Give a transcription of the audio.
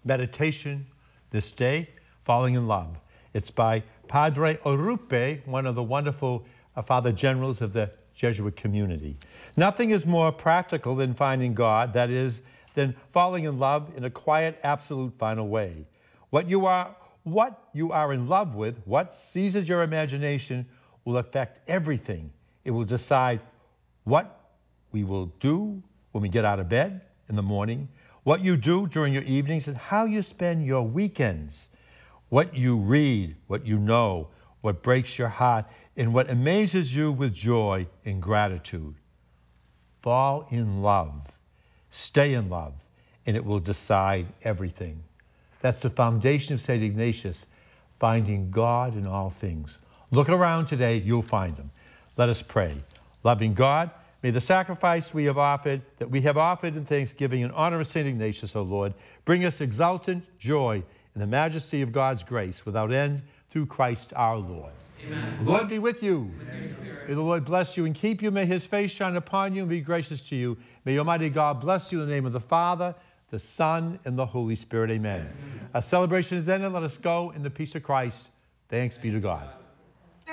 meditation this day, Falling in Love. It's by Padre Orupe, one of the wonderful Father Generals of the Jesuit community. Nothing is more practical than finding God, that is, than falling in love in a quiet, absolute, final way. What you are in love with, what seizes your imagination, will affect everything. It will decide what we will do when we get out of bed in the morning, what you do during your evenings, and how you spend your weekends, what you read, what you know, what breaks your heart, and what amazes you with joy and gratitude. Fall in love, stay in love, and it will decide everything. That's the foundation of St. Ignatius, finding God in all things. Look around today, you'll find him. Let us pray. Loving God, may the sacrifice we have offered in thanksgiving in honor of St. Ignatius, O Lord, bring us exultant joy in the majesty of God's grace without end through Christ our Lord. Amen. The Lord be with you. With your spirit. May the Lord bless you and keep you. May his face shine upon you and be gracious to you. May Almighty God bless you in the name of the Father, the Son, and the Holy Spirit. Amen. Our celebration is ended. Let us go in the peace of Christ. Thanks be to God.